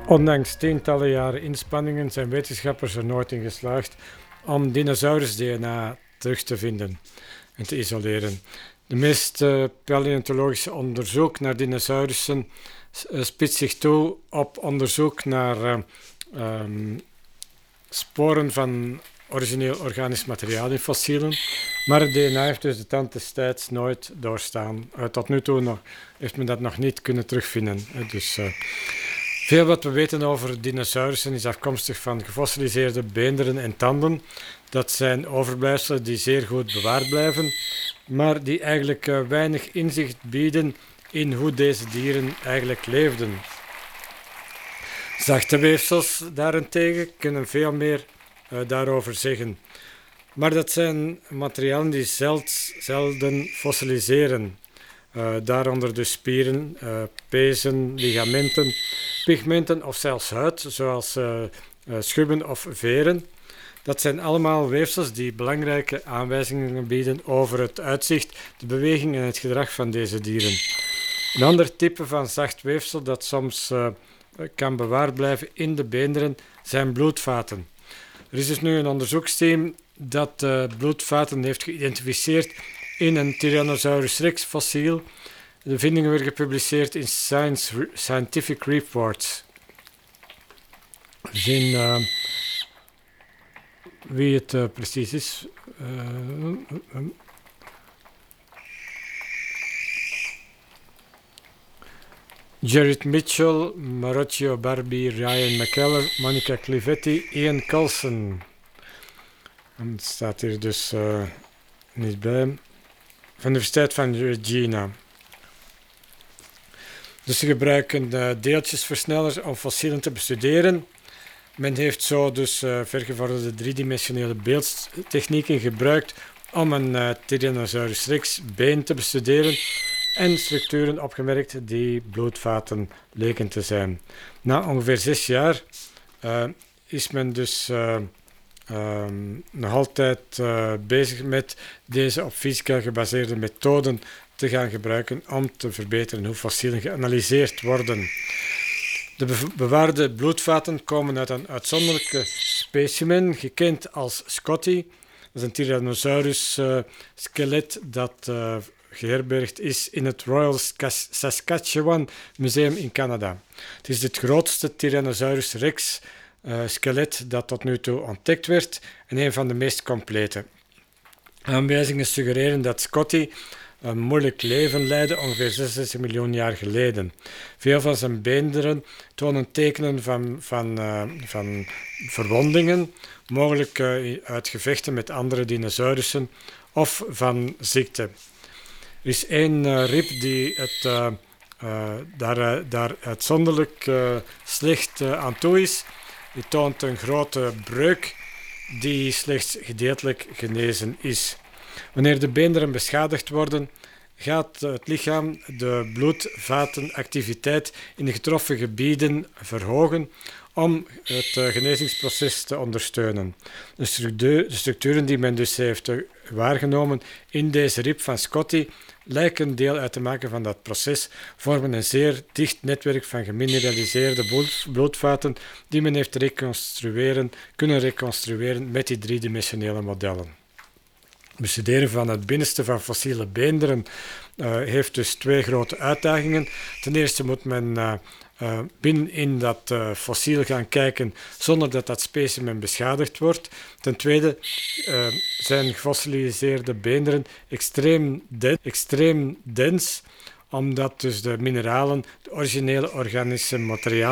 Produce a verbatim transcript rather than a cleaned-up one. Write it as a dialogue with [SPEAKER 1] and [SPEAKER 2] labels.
[SPEAKER 1] Ondanks tientallen jaren inspanningen zijn wetenschappers er nooit in geslaagd om dinosaurus-D N A terug te vinden en te isoleren. De meeste paleontologische onderzoek naar dinosaurussen spitst zich toe op onderzoek naar uh, um, sporen van origineel organisch materiaal in fossielen, maar het D N A heeft dus de tand des tijds nooit doorstaan. Uh, tot nu toe nog, heeft men dat nog niet kunnen terugvinden. Uh, dus, uh, veel wat we weten over dinosaurussen is afkomstig van gefossiliseerde beenderen en tanden. Dat zijn overblijfselen die zeer goed bewaard blijven, maar die eigenlijk uh, weinig inzicht bieden in hoe deze dieren eigenlijk leefden. Zachte weefsels daarentegen kunnen veel meer uh, daarover zeggen. Maar dat zijn materialen die zeld, zelden fossiliseren. Uh, daaronder dus spieren, uh, pezen, ligamenten, pigmenten of zelfs huid, zoals uh, uh, schubben of veren. Dat zijn allemaal weefsels die belangrijke aanwijzingen bieden over het uitzicht, de beweging en het gedrag van deze dieren. Een ander type van zacht weefsel dat soms uh, kan bewaard blijven in de beenderen zijn bloedvaten. Er is dus nu een onderzoeksteam dat uh, bloedvaten heeft geïdentificeerd in een Tyrannosaurus rex fossiel. De vindingen werden gepubliceerd in Science Scientific Reports. We zien uh, wie het uh, precies is. Uh, uh, Jared Mitchell, Marocio Barbi, Ryan McKellar, Monica Clivetti, Ian Coulson. En het staat hier dus uh, niet bij. Van de Universiteit van Regina. Dus ze gebruiken uh, deeltjesversnellers om fossielen te bestuderen. Men heeft zo dus uh, vergevorderde driedimensionele beeldtechnieken gebruikt om een uh, Tyrannosaurus rex been te bestuderen en structuren opgemerkt die bloedvaten leken te zijn. Na ongeveer zes jaar uh, is men dus uh, uh, nog altijd uh, bezig met deze op fysica gebaseerde methoden te gaan gebruiken om te verbeteren hoe fossielen geanalyseerd worden. De be- bewaarde bloedvaten komen uit een uitzonderlijke specimen, gekend als Scotty. Dat is een Tyrannosaurus uh, skelet dat uh, geherbergd is in het Royal Saskatchewan Museum in Canada. Het is het grootste Tyrannosaurus rex uh, skelet dat tot nu toe ontdekt werd en een van de meest complete. Aanwijzingen suggereren dat Scotty een moeilijk leven leidde ongeveer zesenzestig miljoen jaar geleden. Veel van zijn beenderen tonen tekenen van, van, uh, van verwondingen, mogelijk uh, uit gevechten met andere dinosaurussen of van ziekte. Er is één uh, rib die het, uh, uh, daar, uh, daar uitzonderlijk uh, slecht uh, aan toe is. Die toont een grote breuk die slechts gedeeltelijk genezen is. Wanneer de beenderen beschadigd worden, gaat het lichaam de bloedvatenactiviteit in de getroffen gebieden verhogen om het genezingsproces te ondersteunen. De, structuur, de structuren die men dus heeft waargenomen in deze rib van Scotty lijken deel uit te maken van dat proces, vormen een zeer dicht netwerk van gemineraliseerde bloed, bloedvaten die men heeft reconstrueren, kunnen reconstrueren met die driedimensionele modellen. Het bestuderen van het binnenste van fossiele beenderen uh, heeft dus twee grote uitdagingen. Ten eerste moet men uh, uh, binnen in dat uh, fossiel gaan kijken zonder dat dat specimen beschadigd wordt. Ten tweede uh, zijn gefossiliseerde beenderen extreem, den- extreem dens, omdat dus de mineralen, de originele organische materialen